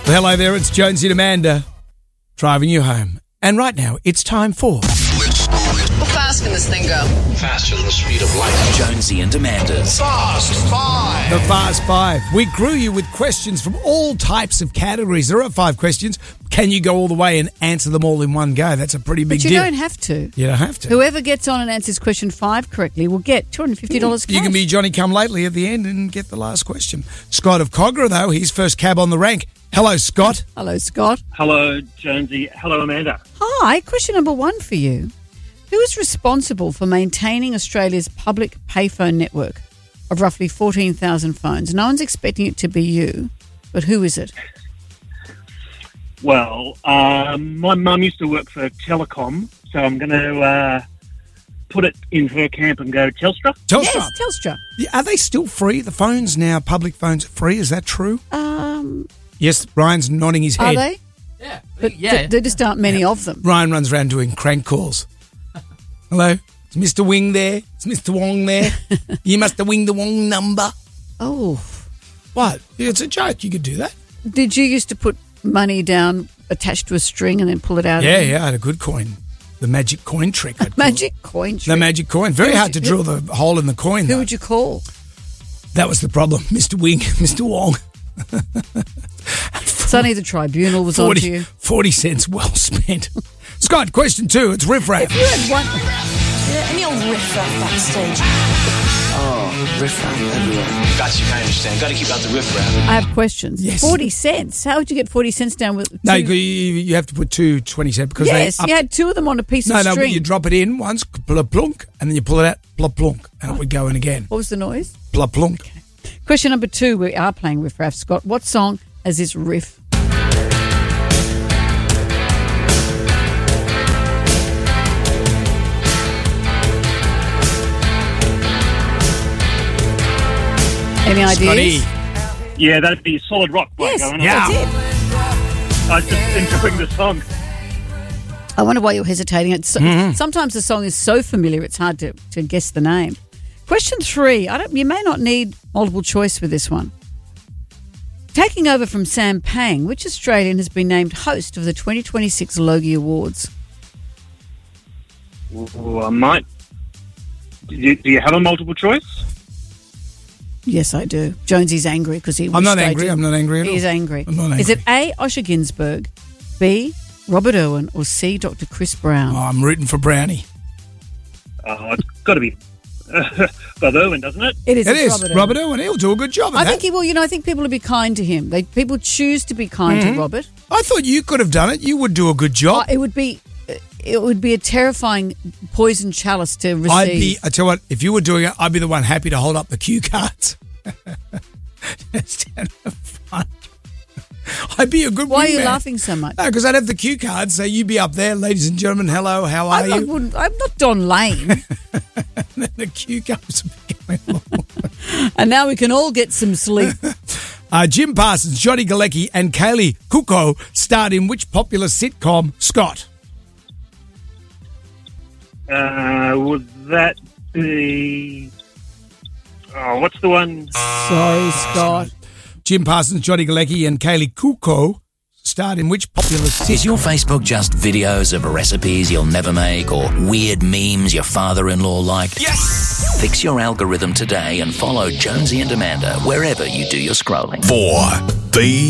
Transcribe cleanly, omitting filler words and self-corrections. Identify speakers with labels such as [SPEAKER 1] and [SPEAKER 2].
[SPEAKER 1] Well, hello there, it's Jonesy and Amanda driving you home. And right now, it's time for...
[SPEAKER 2] How fast can this thing go?
[SPEAKER 3] Faster than the speed of light.
[SPEAKER 4] Jonesy and Amanda's
[SPEAKER 3] Fast Five.
[SPEAKER 1] The Fast Five. We grew you with questions from all types of categories. There are 5 questions. Can you go all the way and answer them all in one go? That's a pretty big
[SPEAKER 5] But you
[SPEAKER 1] deal.
[SPEAKER 5] don't have to.
[SPEAKER 1] You don't have to.
[SPEAKER 5] Whoever gets on and answers question 5 correctly will get $250 cash.
[SPEAKER 1] You can be Johnny Come Lately at the end and get the last question. Scott of Cogra, though, he's first cab on the rank. Hello, Scott.
[SPEAKER 5] Hello, Scott.
[SPEAKER 6] Hello, Jonesy. Hello, Amanda.
[SPEAKER 5] Hi, question number 1 for you. Who is responsible for maintaining Australia's public payphone network of roughly 14,000 phones? No one's expecting it to be you, but who is it?
[SPEAKER 6] Well, my mum used to work for Telecom, so I'm going to put it in her camp and go Telstra.
[SPEAKER 1] Telstra.
[SPEAKER 5] Yes, Telstra.
[SPEAKER 1] Yeah, are they still free? The phones now, public phones are free. Is that true? Yes, Ryan's nodding his head.
[SPEAKER 5] Are they?
[SPEAKER 7] Yeah.
[SPEAKER 5] But there just aren't many of them.
[SPEAKER 1] Ryan runs around doing crank calls. Hello? Is Mr. Wing there? Is Mr. Wong there? You must have winged the Wong number.
[SPEAKER 5] Oh.
[SPEAKER 1] What? It's a joke. You could do that.
[SPEAKER 5] Did you used to put money down attached to a string and then pull it out?
[SPEAKER 1] Yeah, I had a good coin. The magic coin trick. I'd call
[SPEAKER 5] Magic
[SPEAKER 1] it.
[SPEAKER 5] coin trick.
[SPEAKER 1] The magic coin. Very hard to drill the hole in the coin,
[SPEAKER 5] Who
[SPEAKER 1] though.
[SPEAKER 5] would you call?
[SPEAKER 1] That was the problem. Mr. Wing, Mr. Wong.
[SPEAKER 5] Sonny the Tribunal was on to you.
[SPEAKER 1] 40 cents well spent. Scott, question 2. It's riffraff.
[SPEAKER 5] If you had one...
[SPEAKER 2] Any old riffraff backstage.
[SPEAKER 3] Oh, riffraff everywhere. Got you, I understand. Got to keep out the riffraff.
[SPEAKER 5] I have questions.
[SPEAKER 1] Yes.
[SPEAKER 5] 40 cents. How would you get 40 cents down with...
[SPEAKER 1] No,
[SPEAKER 5] two-
[SPEAKER 1] you have to put 2 20 cents because
[SPEAKER 5] Yes,
[SPEAKER 1] they...
[SPEAKER 5] you had 2 of them on a piece of
[SPEAKER 1] No, but
[SPEAKER 5] string.
[SPEAKER 1] you drop it in once, plop plunk, and then you pull it out, plop plunk, and it would go in again.
[SPEAKER 5] What was the noise?
[SPEAKER 1] Plop plunk.
[SPEAKER 5] Question number 2, we are playing riffraff, Scott. What song has this riff? Any ideas?
[SPEAKER 1] Scotty.
[SPEAKER 6] Yeah, that'd be Solid Rock.
[SPEAKER 5] Yes,
[SPEAKER 6] going on.
[SPEAKER 1] Yeah.
[SPEAKER 5] that's it.
[SPEAKER 6] I was just enjoying the song.
[SPEAKER 5] I wonder why you're hesitating. Sometimes the song is so familiar it's hard to guess the name. Question 3. You may not need multiple choice with this one. Taking over from Sam Pang, which Australian has been named host of the 2026 Logie Awards?
[SPEAKER 6] Well, I might. Do you have a multiple choice?
[SPEAKER 5] Yes, I do. Jonesy's angry because he.
[SPEAKER 1] I'm not angry. I'm not angry at all.
[SPEAKER 5] He's angry.
[SPEAKER 1] I'm not angry.
[SPEAKER 5] Is it A. Osher Ginsburg, B. Robert Irwin, or C. Dr. Chris Brown?
[SPEAKER 1] Oh, I'm rooting for Brownie.
[SPEAKER 6] It's got to be Bob Irwin, doesn't it?
[SPEAKER 5] It is.
[SPEAKER 1] It
[SPEAKER 5] it's
[SPEAKER 1] is. Robert Irwin. He'll do a good job at
[SPEAKER 5] I
[SPEAKER 1] that.
[SPEAKER 5] think he will. I think people will be kind to him. People choose to be kind to Robert.
[SPEAKER 1] I thought you could have done it. You would do a good job.
[SPEAKER 5] It would be a terrifying poison chalice to receive.
[SPEAKER 1] I tell you what, if you were doing it, I'd be the one happy to hold up the cue cards. Just down the front. I'd be a good
[SPEAKER 5] Why are you
[SPEAKER 1] wingman.
[SPEAKER 5] laughing so much?
[SPEAKER 1] No, because I'd have the cue cards, so you'd be up there, ladies and gentlemen, hello, how are you?
[SPEAKER 5] I'm not Don Lane.
[SPEAKER 1] The cue cards would be going along.
[SPEAKER 5] And now we can all get some sleep.
[SPEAKER 1] Jim Parsons, Johnny Galecki and Kaylee Kuko starred in which popular sitcom? Scott.
[SPEAKER 6] Would that be... Oh, what's the one?
[SPEAKER 5] Sorry, Scott.
[SPEAKER 1] Jim Parsons, Johnny Galecki and Kaylee Kuko starred in which popular sitcom?
[SPEAKER 4] Is your Facebook just videos of recipes you'll never make or weird memes your father-in-law liked?
[SPEAKER 3] Yes!
[SPEAKER 4] Fix your algorithm today and follow Jonesy and Amanda wherever you do your scrolling.
[SPEAKER 3] 4. The